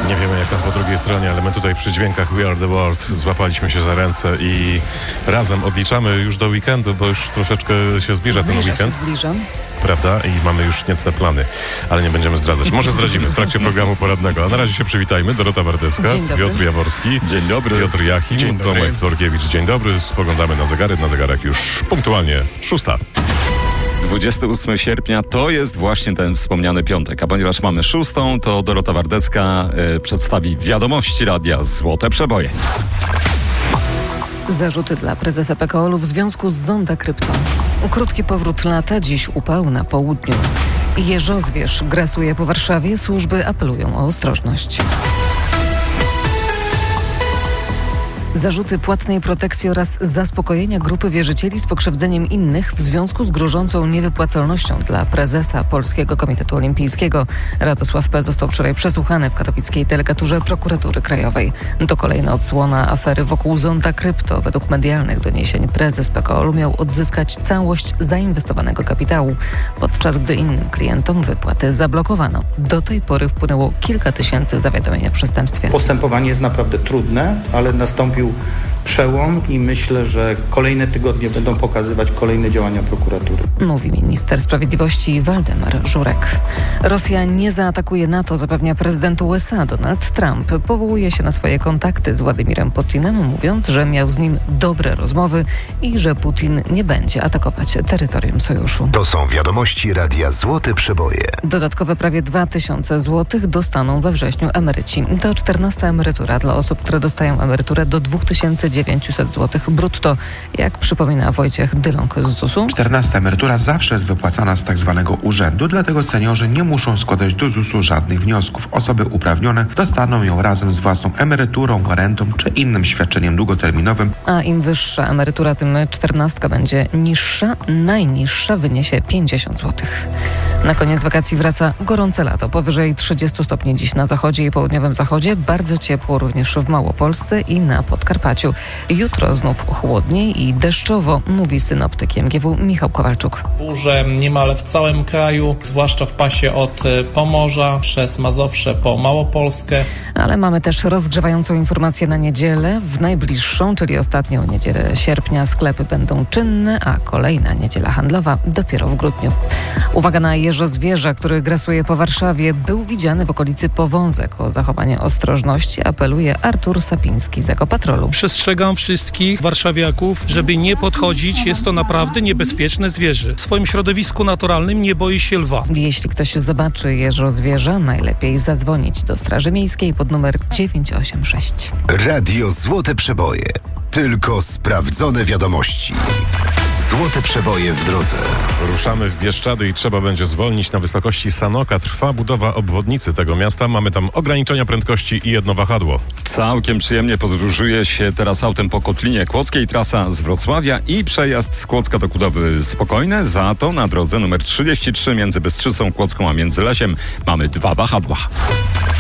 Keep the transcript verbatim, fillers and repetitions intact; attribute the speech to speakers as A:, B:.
A: Nie wiemy jak tam po drugiej stronie, ale my tutaj przy dźwiękach We Are The World złapaliśmy się za ręce i razem odliczamy już do weekendu, bo już troszeczkę się zbliża ten
B: Zbliża
A: weekend.
B: Się zbliża.
A: Prawda? I mamy już niecne plany, ale nie będziemy zdradzać. Może zdradzimy w trakcie programu poradnego. A na razie się przywitajmy. Dorota Wardecka, Piotr Jaworski,
C: Dzień dobry.
A: Piotr Jachim,
C: Dzień dobry.
A: Tomek Florkiewicz. Dzień dobry. Spoglądamy na zegary. Na zegarach już punktualnie szósta.
C: dwudziestego ósmego sierpnia to jest właśnie ten wspomniany piątek, a ponieważ mamy szóstą, to Dorota Wardecka y, przedstawi wiadomości radia Złote Przeboje.
B: Zarzuty dla prezesa P K O L-u w związku z Zonda Krypto. Krótki powrót lata, dziś upał na południu. Jeżozwierz grasuje po Warszawie, służby apelują o ostrożność. Zarzuty płatnej protekcji oraz zaspokojenia grupy wierzycieli z pokrzywdzeniem innych w związku z grożącą niewypłacalnością dla prezesa Polskiego Komitetu Olimpijskiego. Radosław P. został wczoraj przesłuchany w katowickiej delegaturze Prokuratury Krajowej. To kolejna odsłona afery wokół Zonda Krypto. Według medialnych doniesień prezes P K O L-u miał odzyskać całość zainwestowanego kapitału, podczas gdy innym klientom wypłaty zablokowano. Do tej pory wpłynęło kilka tysięcy zawiadomień o przestępstwie.
D: Postępowanie jest naprawdę trudne, ale nastąpił przełom i myślę, że kolejne tygodnie będą pokazywać kolejne działania prokuratury.
B: Mówi minister sprawiedliwości Waldemar Żurek. Rosja nie zaatakuje NATO, zapewnia prezydent U S A Donald Trump. Powołuje się na swoje kontakty z Władimirem Putinem, mówiąc, że miał z nim dobre rozmowy i że Putin nie będzie atakować terytorium sojuszu.
E: To są wiadomości radia Złote Przeboje.
B: Dodatkowe prawie dwa tysiące złotych dostaną we wrześniu emeryci. To czternasta emerytura dla osób, które dostają emeryturę do dwa tysiące dziewięćset złotych brutto, jak przypomina Wojciech Dyląg z zusu.
F: czternasta emerytura zawsze jest wypłacana z tak zwanego urzędu, dlatego seniorzy nie muszą składać do zusu żadnych wniosków. Osoby uprawnione dostaną ją razem z własną emeryturą, rentą czy innym świadczeniem długoterminowym.
B: A im wyższa emerytura, tym czternastka będzie niższa. Najniższa wyniesie pięćdziesiąt złotych. Na koniec wakacji wraca gorące lato. Powyżej trzydziestu stopni dziś na zachodzie i południowym zachodzie. Bardzo ciepło również w Małopolsce i na Podkarpaciu. Jutro znów chłodniej i deszczowo, mówi synoptyk M G W Michał Kowalczuk.
G: Burze niemal w całym kraju, zwłaszcza w pasie od Pomorza przez Mazowsze po Małopolskę.
B: Ale mamy też rozgrzewającą informację na niedzielę. W najbliższą, czyli ostatnią niedzielę sierpnia, sklepy będą czynne, a kolejna niedziela handlowa dopiero w grudniu. Uwaga na jeżozwierza, który grasuje po Warszawie. Był widziany w okolicy Powązek. O zachowanie ostrożności apeluje Artur Sapiński z Ekopatrolu.
H: Przestrzegam wszystkich warszawiaków, żeby nie podchodzić. Jest to naprawdę niebezpieczne zwierzę. W swoim środowisku naturalnym nie boi się lwa.
B: Jeśli ktoś zobaczy jeżozwierza, najlepiej zadzwonić do Straży Miejskiej pod numer dziewięć osiem sześć.
E: Radio Złote Przeboje. Tylko sprawdzone wiadomości. Złote Przeboje w drodze.
A: Ruszamy w Bieszczady i trzeba będzie zwolnić na wysokości Sanoka. Trwa budowa obwodnicy tego miasta. Mamy tam ograniczenia prędkości i jedno wahadło.
C: Całkiem przyjemnie podróżuje się teraz autem po Kotlinie Kłodzkiej, trasa z Wrocławia i przejazd z Kłodzka do Kudowy spokojne. Za to na drodze numer trzydzieści trzy między Bystrzycą Kłodzką a Międzylesiem mamy dwa wahadła.